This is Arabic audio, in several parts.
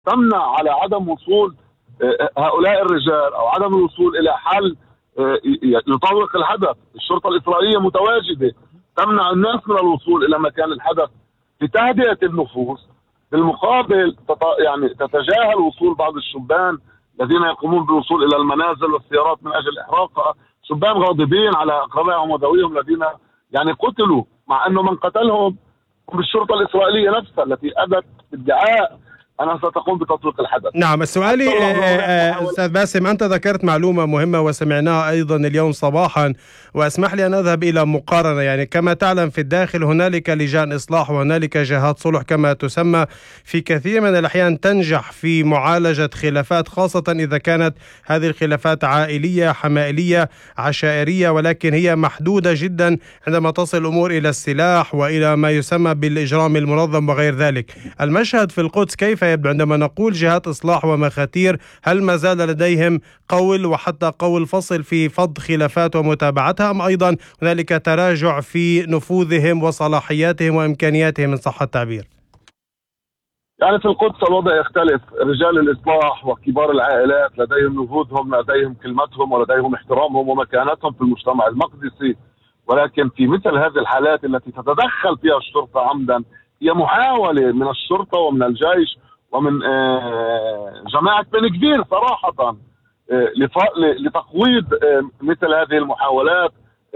تمنع على عدم وصول هؤلاء الرجال أو عدم الوصول إلى حل يطابق الحدث. الشرطة الإسرائيلية متواجدة تمنع الناس من الوصول إلى مكان الحدث لتهدئة النفوس. بالمقابل يعني تتجاهل وصول بعض الشبان الذين يقومون بالوصول إلى المنازل والسيارات من أجل إحراقها، شبان غاضبين على أقربائهم وذويهم الذين يعني قتلوا، مع أنه من قتلهم بالشرطة الإسرائيلية نفسها التي أدت ادعاء أنها ستقوم بتطبيق الحدث. نعم، السؤال أستاذ باسم، أنت ذكرت معلومة مهمة وسمعناها أيضا اليوم صباحا، واسمح لي أن أذهب إلى مقارنة. يعني كما تعلم في الداخل هنالك لجان إصلاح وهنالك جهات صلح كما تسمى، في كثير من الأحيان تنجح في معالجة خلافات، خاصة إذا كانت هذه الخلافات عائلية حمائلية عشائرية، ولكن هي محدودة جدا عندما تصل الأمور إلى السلاح وإلى ما يسمى بالإجرام المنظم وغير ذلك. المشهد في القدس كيف يبدو عندما نقول جهات إصلاح ومخاتير؟ هل ما زال لديهم قول وحتى قول فصل في فض خلافات ومتابعتها، أم أيضا هنالك تراجع في نفوذهم وصلاحياتهم وإمكانياتهم إن صح التعبير؟ يعني في القدس الوضع يختلف. رجال الإصلاح وكبار العائلات لديهم نفوذهم، لديهم كلمتهم ولديهم احترامهم ومكانتهم في المجتمع المقدسي، ولكن في مثل هذه الحالات التي تتدخل فيها الشرطة عمدا، هي محاولة من الشرطة ومن الجيش ومن جماعة بن كبير صراحة لتقويض مثل هذه المحاولات،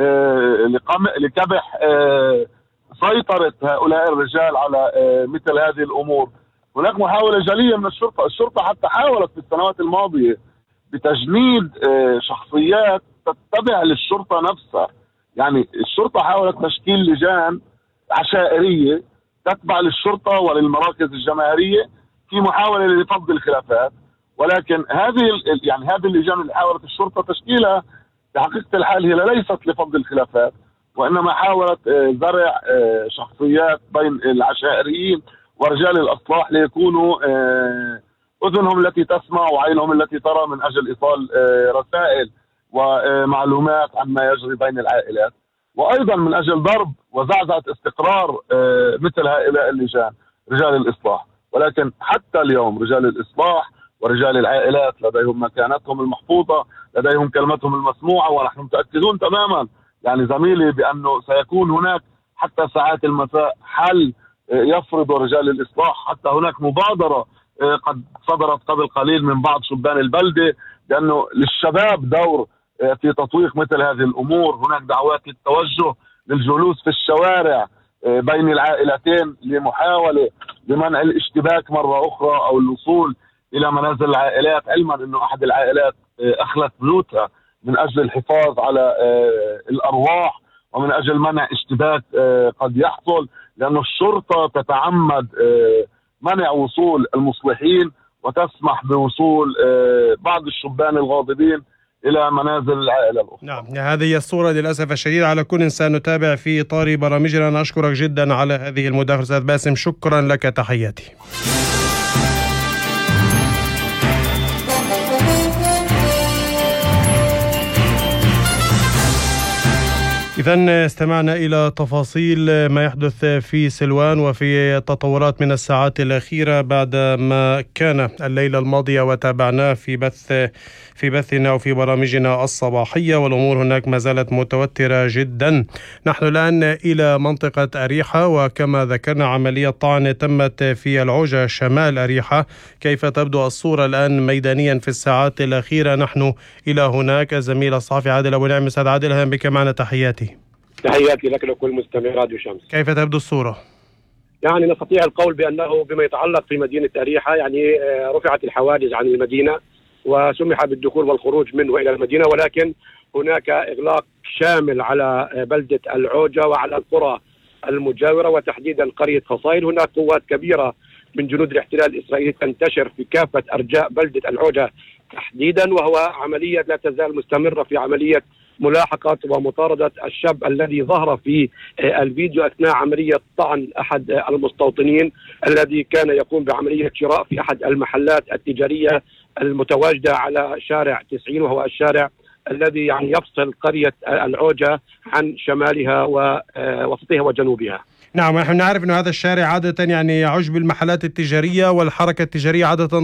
لكبح سيطرة هؤلاء الرجال على مثل هذه الأمور. هناك محاولة جلية من الشرطة حتى حاولت في السنوات الماضية بتجنيد شخصيات تتبع للشرطة نفسها. يعني الشرطة حاولت تشكيل لجان عشائرية تتبع للشرطة وللمراكز الجماهيرية في محاولة لفض الخلافات، ولكن هذه اللجان اللي حاولت الشرطة تشكيلها بحقيقة الحال هي ليست لفض الخلافات، وإنما حاولت زرع شخصيات بين العشائريين ورجال الإصلاح ليكونوا أذنهم التي تسمع وعينهم التي ترى من أجل إيصال رسائل ومعلومات عن ما يجري بين العائلات، وأيضا من أجل ضرب وزعزعة استقرار مثل هؤلاء اللجان رجال الإصلاح. ولكن حتى اليوم رجال الإصلاح ورجال العائلات لديهم مكانتهم المحفوظة، لديهم كلمتهم المسموعة، ونحن متأكدون تماما يعني زميلي بأنه سيكون هناك حتى ساعات المساء حل يفرض رجال الإصلاح. حتى هناك مبادرة قد صدرت قبل قليل من بعض شبان البلدة بأنه للشباب دور في تطويق مثل هذه الأمور. هناك دعوات للتوجه للجلوس في الشوارع بين العائلتين لمحاولة لمنع الاشتباك مرة أخرى أو الوصول إلى منازل العائلات، علما أنه أحد العائلات أخلت بيوتها من أجل الحفاظ على الأرواح ومن أجل منع اشتباك قد يحصل، لأن الشرطة تتعمد منع وصول المصلحين وتسمح بوصول بعض الشبان الغاضبين إلى منازل العائلة الأخرى. نعم، هذه الصورة للأسف الشديد. على كل إنسان نتابع في إطار برامجنا. نشكرك جدا على هذه المداخلة أستاذ باسم، شكرا لك، تحياتي. إذن استمعنا إلى تفاصيل ما يحدث في سلوان وفي تطورات من الساعات الأخيرة بعد ما كان الليلة الماضية وتابعناه في بثنا وفي برامجنا الصباحية، والأمور هناك ما زالت متوترة جدا. نحن الآن إلى منطقة أريحة، وكما ذكرنا عملية طعن تمت في العوجة شمال أريحة. كيف تبدو الصورة الآن ميدانيا في الساعات الأخيرة؟ نحن إلى هناك الزميل الصحفي عادل أبو نعم. أستاذ عادل، أهلا بك معنا، تحياتي. تحياتي لك ولكل مستمعي راديو شمس. كيف تبدو الصورة؟ يعني نستطيع القول بأنه بما يتعلق في مدينة أريحة يعني رفعت الحواجز عن المدينة وسمح بالدخول والخروج من وإلى المدينة، ولكن هناك إغلاق شامل على بلدة العوجة وعلى القرى المجاورة وتحديدا قرية فصيل. هناك قوات كبيرة من جنود الاحتلال الإسرائيلي تنتشر في كافة أرجاء بلدة العوجة تحديدا، وهو عملية لا تزال مستمرة في عملية ملاحقة ومطاردة الشاب الذي ظهر في الفيديو أثناء عملية طعن أحد المستوطنين الذي كان يقوم بعملية شراء في أحد المحلات التجارية المتواجدة على شارع 90، وهو الشارع الذي يعني يفصل قرية العوجة عن شمالها ووسطها وجنوبها. نعم، ونحن نعرف أن هذا الشارع عادة يعني يعج بالمحلات التجارية والحركة التجارية عادة